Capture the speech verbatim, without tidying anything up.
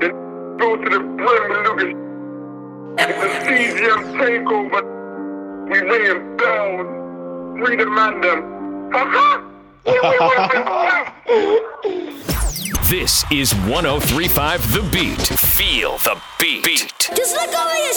and go to the brim with Lucas. It's a C G M takeover. We lay him down. Free the man them. Ha ha! This is one oh three point five The Beat. Feel the beat. Just let go of your